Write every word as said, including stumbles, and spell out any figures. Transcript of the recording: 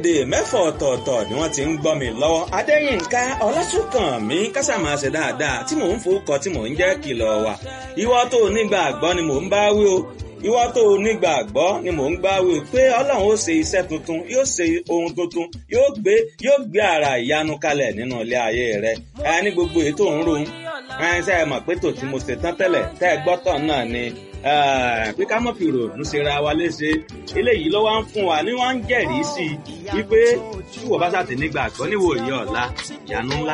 orílẹ̀-èdè mẹ́fọ̀ ọ̀tọ̀ọ̀tọ̀ ni wọ́n ti ń gbọ́ mi lọ́wọ́. Adéyínká Ọlásùnkànmí kásámàṣe dáadáa tí mò ń forúkọ tí mò ń jẹ́ kìlọ̀ wà. Ìwọ tó nígbàgbọ́ ni mò ń bá wí o. Ìwọ tó nígbàgbọ́ ni mò ń bá wí o pé Ọlọ́run ó ṣe iṣẹ́ tuntun, yóò ṣe ohun tuntun, yóò gbé yóò gbé àrà ìyanu kalẹ̀ nínú ilé ayé rẹ. Ẹ ní gbogbo ètò ń ro ẹ ṣe é mọ̀ pé tò tí mo ṣe tán tẹ́lẹ̀ tẹ́ ẹ gbọ́ tán náà ni pé ká mọ̀ fi ròònù ṣe ra wa léṣe eléyìí ló wá ń fún wa ní wọ́n ń jẹ́rìí sí i wípé tí wọ́n bá ṣàtì nígbàgbọ́ níwò yìí ọ̀la ìyanu ńlá